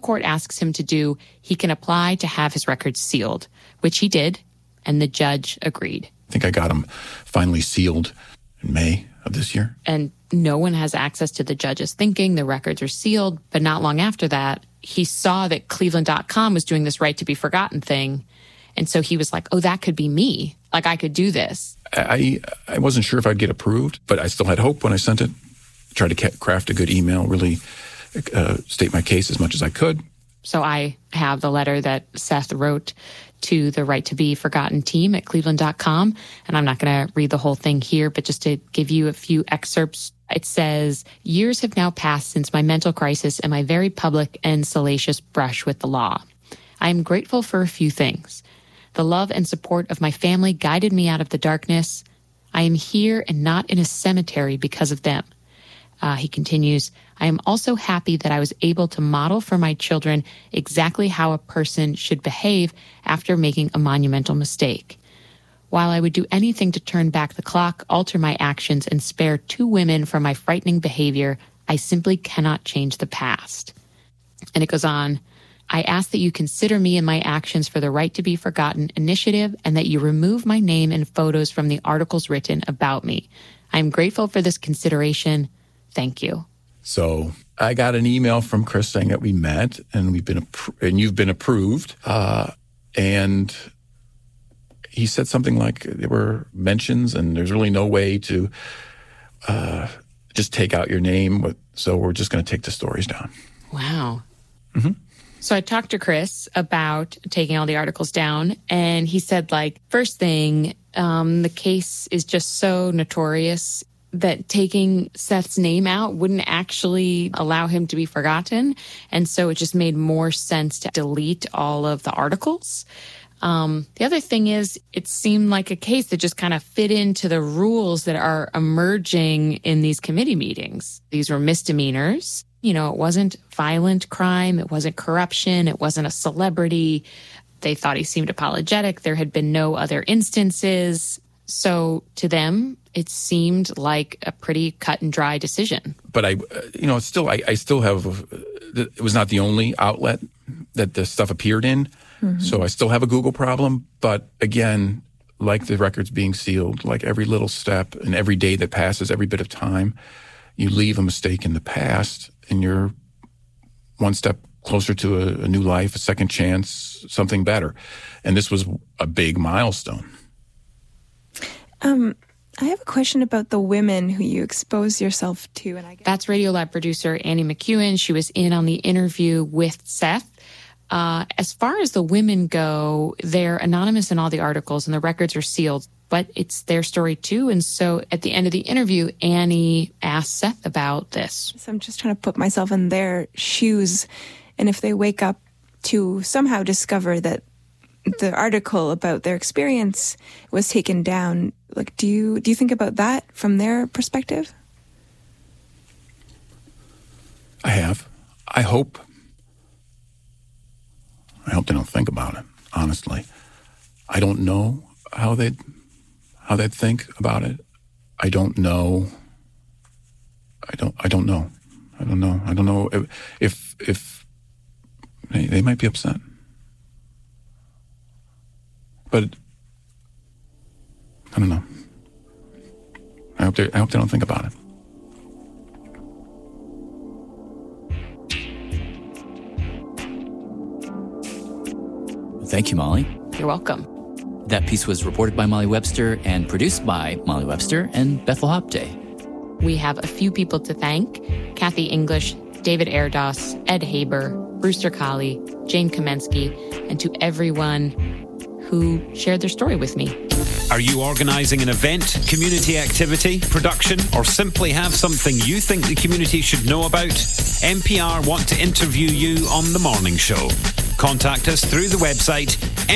court asks him to do, he can apply to have his records sealed, which he did, and the judge agreed. I think I got them finally sealed in May of this year. And no one has access to the judge's thinking. The records are sealed. But not long after that, he saw that Cleveland.com was doing this right to be forgotten thing. And so he was like, oh, that could be me. Like, I could do this. I wasn't sure if I'd get approved, but I still had hope when I sent it. Tried to craft a good email, really state my case as much as I could. So I have the letter that Seth wrote to the Right to Be Forgotten team at Cleveland.com. And I'm not going to read the whole thing here, but just to give you a few excerpts. It says, years have now passed since my mental crisis and my very public and salacious brush with the law. I am grateful for a few things. The love and support of my family guided me out of the darkness. I am here and not in a cemetery because of them. He continues, I am also happy that I was able to model for my children exactly how a person should behave after making a monumental mistake. While I would do anything to turn back the clock, alter my actions, and spare 2 women from my frightening behavior, I simply cannot change the past. And it goes on, I ask that you consider me and my actions for the Right to Be Forgotten initiative and that you remove my name and photos from the articles written about me. I am grateful for this consideration. Thank you. So I got an email from Chris saying that we met and you've been approved. And he said something like there were mentions and there's really no way to just take out your name. So we're just going to take the stories down. Wow. Mm-hmm. So I talked to Chris about taking all the articles down, and he said, like, first thing, the case is just so notorious that taking Seth's name out wouldn't actually allow him to be forgotten. And so it just made more sense to delete all of the articles. The other thing is it seemed like a case that just kind of fit into the rules that are emerging in these committee meetings. These were misdemeanors. You know, it wasn't violent crime. It wasn't corruption. It wasn't a celebrity. They thought he seemed apologetic. There had been no other instances. So to them, it seemed like a pretty cut and dry decision. But I still have, it was not the only outlet that the stuff appeared in. Mm-hmm. So I still have a Google problem. But again, like the records being sealed, like every little step and every day that passes, every bit of time, you leave a mistake in the past and you're one step closer to a new life, a second chance, something better. And this was a big milestone. I have a question about the women who you expose yourself to. And I guess that's Radiolab producer Annie McEwen. She was in on the interview with Seth. As far as the women go, they're anonymous in all the articles and the records are sealed, but it's their story too. And so at the end of the interview, Annie asked Seth about this. So I'm just trying to put myself in their shoes. And if they wake up to somehow discover that the article about their experience was taken down, like, do you think about that from their perspective? I have. I hope they don't think about it, honestly. I don't know how they'd think about it. I don't know. I don't know. I don't know if they might be upset. But I don't know. I hope they don't think about it. Thank you, Molly. You're welcome. That piece was reported by Molly Webster and produced by Molly Webster and Bethel Hopday. We have a few people to thank: Kathy English, David Erdos, Ed Haber, Brewster Colley, Jane Kamensky, and to everyone who shared their story with me. Are you organising an event, community activity, production, or simply have something you think the community should know about? NPR want to interview you on The Morning Show. Contact us through the website